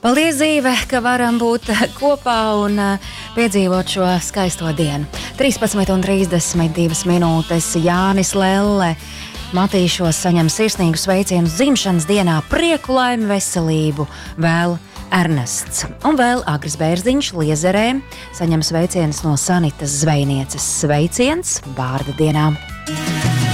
Paldies, dzīve, ka varam būt kopā un piedzīvot šo skaisto dienu. 13:32 minūtes Jānis Lelle Matīšos saņem sirsnīgu sveicienu dzimšanas dienā, prieku, laimi, veselību vēl Ernests. Un vēl Agris Bērziņš Liezerē saņem sveicienus no Sanitas zvejnieces. Sveiciens vārda dienām!